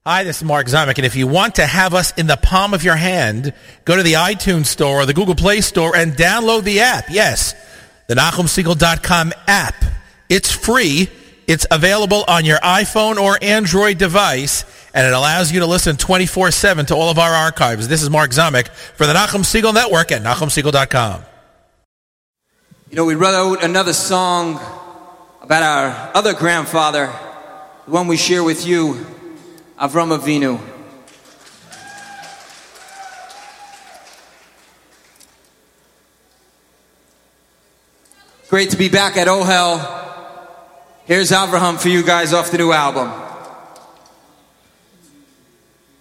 Hi, this is Mark Zamek, and if you want to have us in the palm of your hand, go to the iTunes Store or the Google Play Store and download the app. Yes, the NachumSegal.com app. It's free. It's available on your iPhone or Android device, and it allows you to listen 24/7 to all of our archives. This is Mark Zamek for the Nachum Segal Network at NachumSegal.com. You know, we wrote another song about our other grandfather, the one we share with you, Avram Avinu. Great to be back at Ohel. Here's Avraham for you guys off the new album.